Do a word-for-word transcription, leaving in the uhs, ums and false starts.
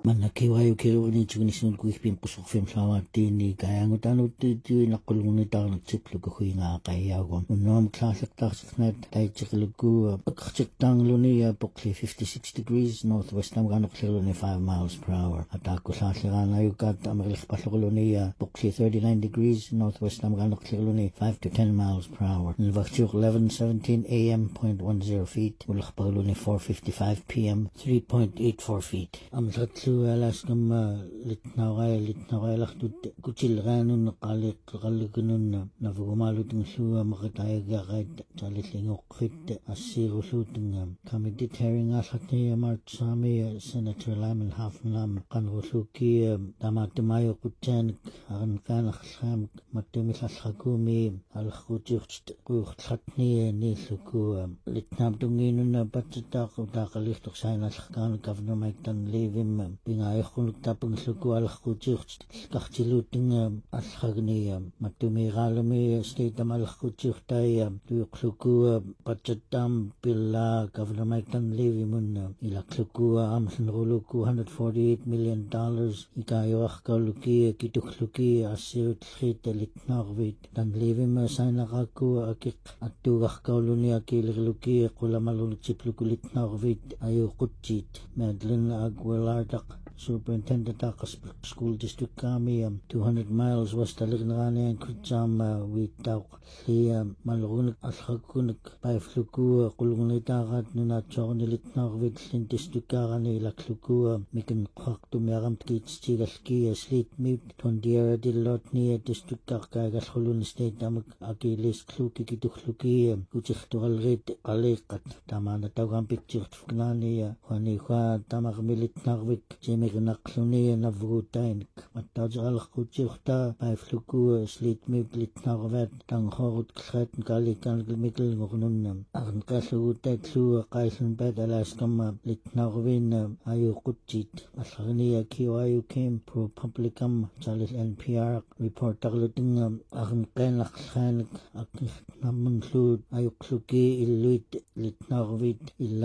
Manakiwayu kiluni chugnisun kuihpim kusukfim sawatini kayangutanut tiwi nakulungitang chipluku huinga kayagon. Unom classic taxnet taichikluku akchiktang lunia pokli fifty-six degrees northwest namganukiluni five miles per hour. Ataku sasirana yukat amarlik paslukulunia pokli thirty-nine degrees northwest namganukiluni five to ten miles per hour. Nilvakchuk eleven seventeen a m point one zero feet. Ulakpaguluni four fifty-five p m three point eight four feet. Amsatlu alaskam litnaway litnaway laktut kuchilganun qaliq qallikunun navugumalutun suwa makatayagaqait talitlingokrit assirulutun committee hearing asatni March Sami Senator Lyman Hafnam qanruluki tamatimayo kutchanik aran kanakhlam matimisalhakumi alkhuticht quxtlatni niluku litnabtunginun patitaq taqaliqtoq sainalhkan Governor Mike Dunleavy pingaaykhunuk tapang luku alkhuticht kahchiluting alkhagni matumigalami state amalkhutichtay tuyukluku pachatam pilla Governor Mike Dunleavy mun ilakluku amhnruluku one hundred forty-eight million dollars ikayawakkaluki kitukluki asirutkhit litnarvit Dunleavy masainaqaku akik attugakkauluni akilirluki qulamalunuk chipluku litnarvit ayuqutchit Madeline Aguilar Superintendent Takas School District Kami um, two hundred miles west of Lignani and Kucham Witau the Malrunik Alhakunik by Fluku Kulunitagat Nunachor Nilitnarvit in District Karani Lakluku Mikan Kwak to Meram Kits Chigaski Sleet Mute Tondiera Dilotni District Karkagas Holun State Damak Akilis Kluki Kitukluki Kuchiktual Rit Alekat Tamana Tawam Picture Fgnani Juaniqua Tamak Militnarvik Jimmy Nakluni Navrutain Matajal Kuchirta by Fluku Sleet Miblit Narvet Tanghorut Kret Galikan Mikkel Gurnum Arnkasu Tetlu Kaisen Bed Alaskam Litnarvin Ayukuchit Asrania Kiwayu came pro publicum Charles N P R reporter Luting Arnken Lakhan Aknamun Ayukluki Iluit Litnarvit